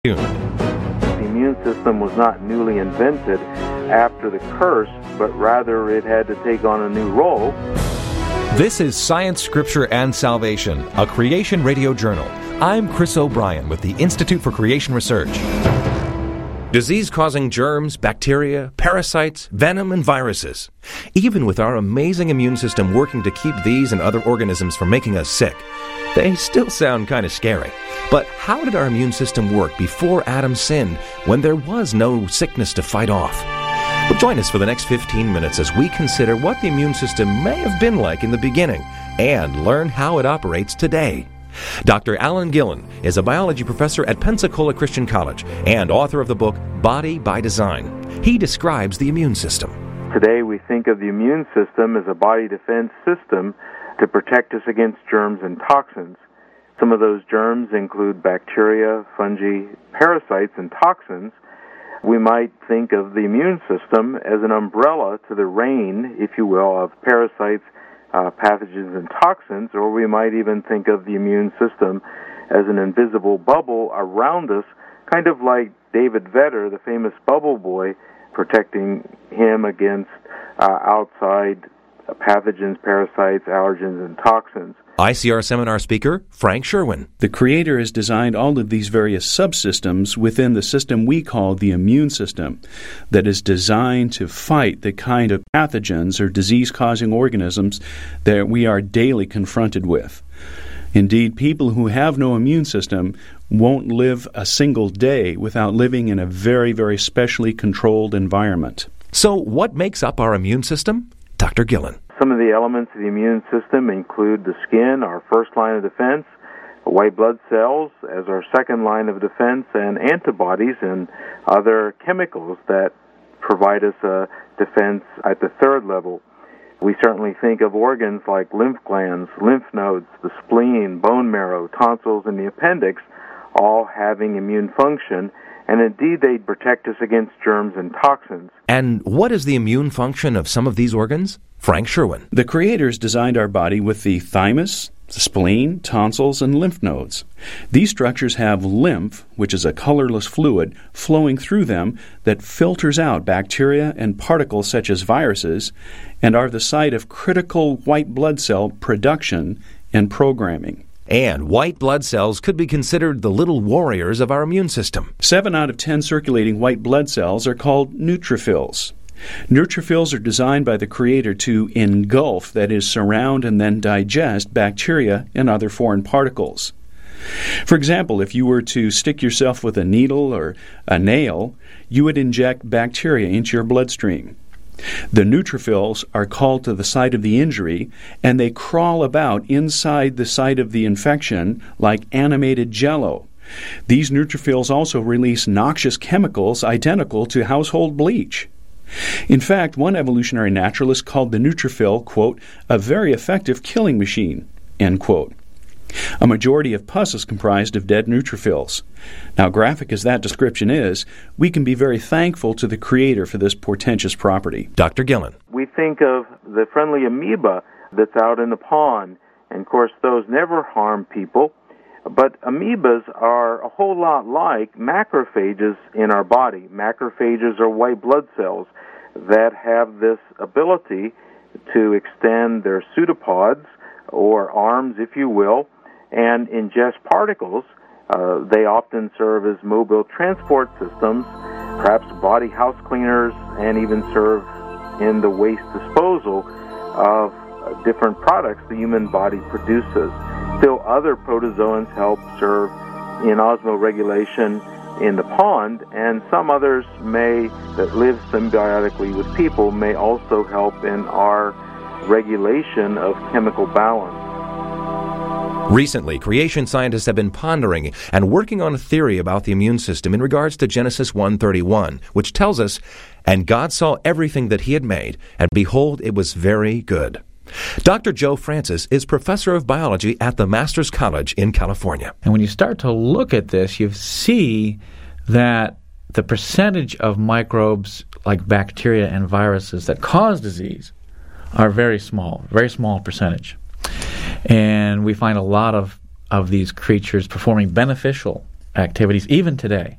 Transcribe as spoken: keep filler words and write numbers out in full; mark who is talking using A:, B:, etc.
A: The immune system was not newly invented after the curse, but rather it had to take on a new role.
B: This is Science, Scripture, and Salvation, a Creation Radio Journal. I'm Chris O'Brien with the Institute for Creation Research. Disease-causing germs, bacteria, parasites, venom, and viruses. Even with our amazing immune system working to keep these and other organisms from making us sick, they still sound kind of scary. But how did our immune system work before Adam sinned, when there was no sickness to fight off? Well, join us for the next fifteen minutes as we consider what the immune system may have been like in the beginning and learn how it operates today. Doctor Alan Gillen is a biology professor at Pensacola Christian College and author of the book Body by Design. He describes the immune system.
A: Today we think of the immune system as a body defense system to protect us against germs and toxins. Some of those germs include bacteria, fungi, parasites, and toxins. We might think of the immune system as an umbrella to the rain, if you will, of parasites, Uh, pathogens and toxins, or we might even think of the immune system as an invisible bubble around us, kind of like David Vedder, the famous bubble boy, protecting him against uh, outside pathogens, parasites, allergens, and toxins.
B: I C R seminar speaker, Frank Sherwin.
C: The Creator has designed all of these various subsystems within the system we call the immune system that is designed to fight the kind of pathogens or disease-causing organisms that we are daily confronted with. Indeed, people who have no immune system won't live a single day without living in a very, very specially controlled environment.
B: So what makes up our immune system? Doctor Gillen.
A: Some of the elements of the immune system include the skin, our first line of defense, white blood cells as our second line of defense, and antibodies and other chemicals that provide us a defense at the third level. We certainly think of organs like lymph glands, lymph nodes, the spleen, bone marrow, tonsils, and the appendix all having immune function, and indeed they protect us against germs and toxins.
B: And what is the immune function of some of these organs? Frank Sherwin.
C: The Creator's designed our body with the thymus, the spleen, tonsils, and lymph nodes. These structures have lymph, which is a colorless fluid, flowing through them that filters out bacteria and particles such as viruses and are the site of critical white blood cell production and programming.
B: And white blood cells could be considered the little warriors of our immune system.
C: Seven out of ten circulating white blood cells are called neutrophils. Neutrophils are designed by the Creator to engulf, that is, surround and then digest bacteria and other foreign particles. For example, if you were to stick yourself with a needle or a nail, you would inject bacteria into your bloodstream. The neutrophils are called to the site of the injury, and they crawl about inside the site of the infection like animated jello. These neutrophils also release noxious chemicals identical to household bleach. In fact, one evolutionary naturalist called the neutrophil, quote, a very effective killing machine, end quote. A majority of pus is comprised of dead neutrophils. Now, graphic as that description is, we can be very thankful to the Creator for this portentous property.
B: Doctor Gillen.
A: We think of the friendly amoeba that's out in the pond, and of course those never harm people, but amoebas are a whole lot like macrophages in our body. Macrophages are white blood cells that have this ability to extend their pseudopods, or arms, if you will, and ingest particles. Uh, they often serve as mobile transport systems, perhaps body house cleaners, and even serve in the waste disposal of uh, different products the human body produces. Still, other protozoans help serve in osmoregulation in the pond, and some others may, that live symbiotically with people, may also help in our regulation of chemical balance.
B: Recently, creation scientists have been pondering and working on a theory about the immune system in regards to Genesis one thirty-one, which tells us, "And God saw everything that he had made, and behold, it was very good." Doctor Joe Francis is professor of biology at the Masters College in California.
D: And when you start to look at this, you see that the percentage of microbes like bacteria and viruses that cause disease are very small, very small percentage. And we find a lot of, of these creatures performing beneficial activities, even today.